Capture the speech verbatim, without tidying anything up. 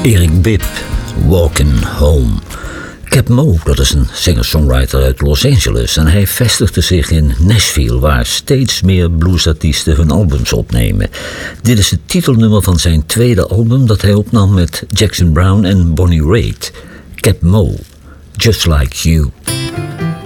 Eric Bibb, Walking Home. Cap Moe, dat is een singer-songwriter uit Los Angeles en hij vestigde zich in Nashville, waar steeds meer bluesartiesten hun albums opnemen. Dit is het titelnummer van zijn tweede album dat hij opnam met Jackson Browne en Bonnie Raitt. Cap Moe, Just Like You.